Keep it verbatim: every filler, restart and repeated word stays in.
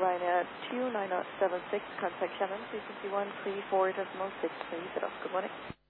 Ryanair two nine zero seven six, contact Shannon, three six one three four decimal six three zero. Good morning.